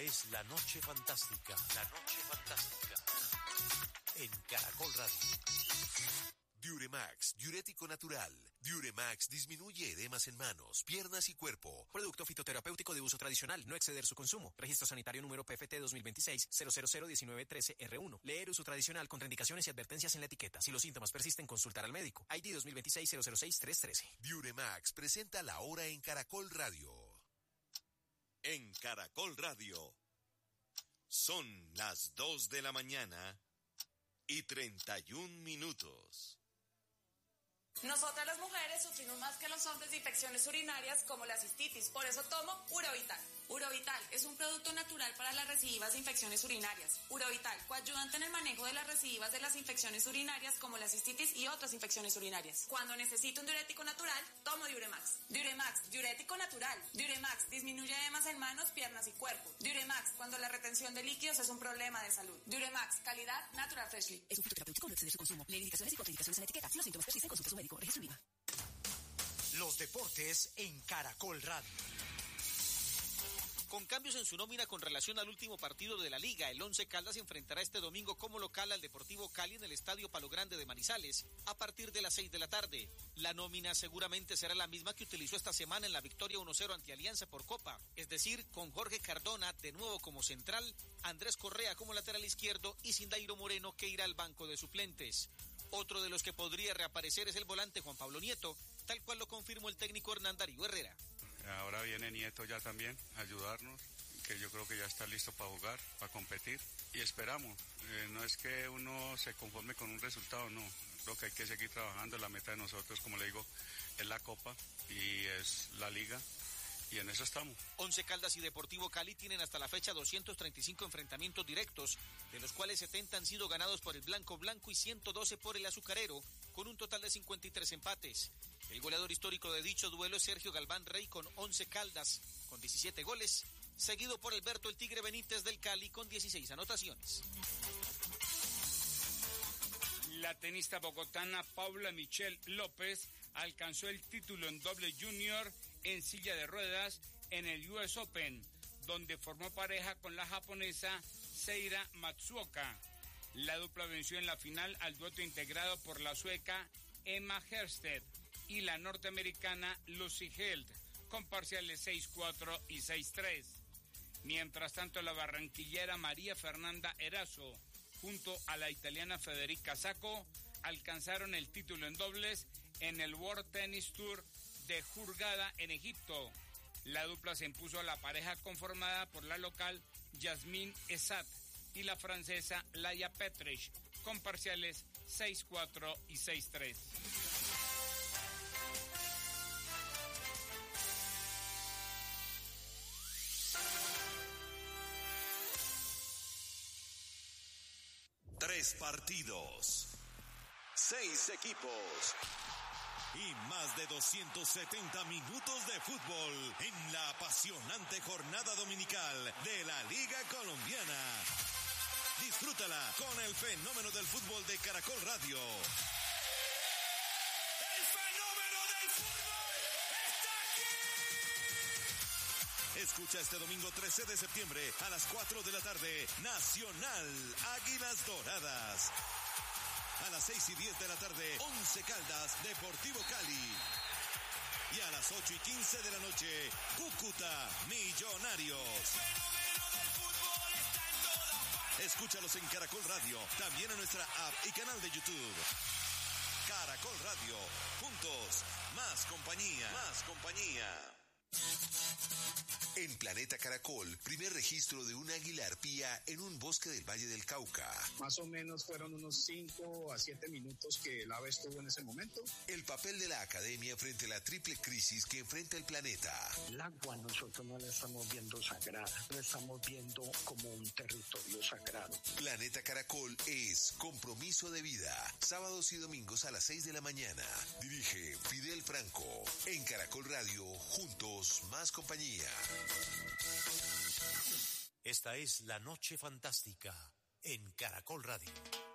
es La Noche Fantástica. La Noche Fantástica. En Caracol Radio. Diuremax, diurético natural. Diuremax disminuye edemas en manos, piernas y cuerpo. Producto fitoterapéutico de uso tradicional, no exceder su consumo. Registro sanitario número PFT 2026-0001913R1. Leer uso tradicional, contraindicaciones y advertencias en la etiqueta. Si los síntomas persisten, consultar al médico. ID 2026-006-313. Diuremax presenta La Hora en Caracol Radio. En Caracol Radio. Son las 2 de la mañana y 31 minutos. Nosotras las mujeres sufrimos más que los hombres de infecciones urinarias como la cistitis, por eso tomo Urovital. Urovital es un producto natural para las recidivas de infecciones urinarias. Urovital, coayudante en el manejo de las recidivas de las infecciones urinarias como la cistitis y otras infecciones urinarias. Cuando necesito un diurético natural, tomo Diuremax. Diuremax, diurético natural. Diuremax disminuye edemas en manos, piernas y cuerpo. Diuremax, cuando la retención de líquidos es un problema de salud. Diuremax, calidad Natural Freshly. Es un fitoterapéutico, no exceder su consumo. Leer indicaciones y contraindicaciones en la etiqueta. Si los síntomas persisten, consulte a su médico. Registro IVA. Los deportes en Caracol Radio. Con cambios en su nómina con relación al último partido de la Liga, el Once Caldas enfrentará este domingo como local al Deportivo Cali en el Estadio Palo Grande de Manizales a partir de las 6 de la tarde. La nómina seguramente será la misma que utilizó esta semana en la victoria 1-0 ante Alianza por Copa, es decir, con Jorge Cardona de nuevo como central, Andrés Correa como lateral izquierdo y Sindairo Moreno que irá al banco de suplentes. Otro de los que podría reaparecer es el volante Juan Pablo Nieto, tal cual lo confirmó el técnico Hernán Darío Herrera. Ahora viene Nieto ya también a ayudarnos, que yo creo que ya está listo para jugar, para competir y esperamos. No es que uno se conforme con un resultado, no. Creo que hay que seguir trabajando. La meta de nosotros, como le digo, es la Copa y es la Liga. Y en eso estamos. Once Caldas y Deportivo Cali tienen hasta la fecha 235 enfrentamientos directos, de los cuales 70 han sido ganados por el Blanco y 112 por el Azucarero, con un total de 53 empates. El goleador histórico de dicho duelo es Sergio Galván Rey con 11 Caldas, con 17 goles, seguido por Alberto el Tigre Benítez del Cali con 16 anotaciones. La tenista bogotana Paula Michelle López alcanzó el título en doble junior en silla de ruedas en el US Open, donde formó pareja con la japonesa Seira Matsuoka. La dupla venció en la final al dueto integrado por la sueca Emma Hersted y la norteamericana Lucy Held, con parciales 6-4 y 6-3. Mientras tanto, la barranquillera María Fernanda Erazo, junto a la italiana Federica Sacco, alcanzaron el título en dobles en el World Tennis Tour de Hurghada en Egipto. La dupla se impuso a la pareja conformada por la local Yasmine Esat y la francesa Laia Petrich, con parciales 6-4 y 6-3. Tres partidos, 6 equipos y más de 270 minutos de fútbol en la apasionante jornada dominical de la Liga Colombiana. Disfrútala con el fenómeno del fútbol de Caracol Radio. ¡El fenómeno del fútbol está aquí! Escucha este domingo 13 de septiembre a las 4 de la tarde, Nacional Águilas Doradas. A las 6:10 de la tarde, Once Caldas, Deportivo Cali. Y a las 8:15 de la noche, Cúcuta Millonarios. El fenómeno del fútbol está en todas partes. Escúchalos en Caracol Radio, también en nuestra app y canal de YouTube. Caracol Radio, juntos, más compañía. Más compañía. En Planeta Caracol, primer registro de un águila arpía en un bosque del Valle del Cauca. Más o menos fueron unos 5 a 7 minutos que el ave estuvo en ese momento. El papel de la academia frente a la triple crisis que enfrenta el planeta. El agua nosotros no la estamos viendo sagrada, la estamos viendo como un territorio sagrado. Planeta Caracol es compromiso de vida. Sábados y domingos a las 6 de la mañana. Dirige Fidel Franco. En Caracol Radio, juntos, más compañía. Esta es La Noche Fantástica en Caracol Radio.